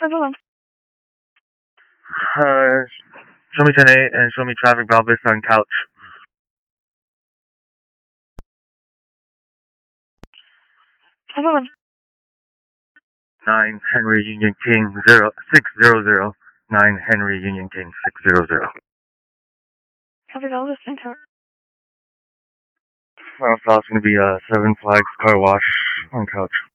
Hold on. Show me 10-8 and show me traffic Val Vista on Couch. Hold on. 9 Henry Union King 0600. 9 Henry Union King 600. Copy Val Vista and Couch. Final stops going to be 7 Flags Car Wash on Couch.